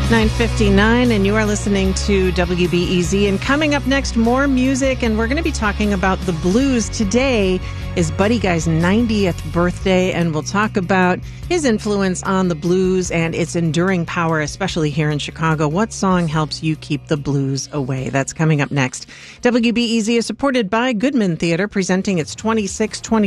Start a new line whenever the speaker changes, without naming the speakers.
9:59, and you are listening to WBEZ. And coming up next, more music, and we're going to be talking about the blues. Today is Buddy Guy's 90th birthday, and we'll talk about his influence on the blues and its enduring power, especially here in Chicago. What song helps you keep the blues away? That's coming up next. WBEZ is supported by Goodman Theater, presenting its 26